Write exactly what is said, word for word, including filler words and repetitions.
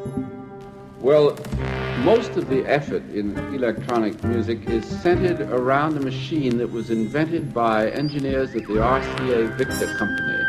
Well, most of the effort in electronic music is centered around a machine that was invented by engineers at the R C A Victor Company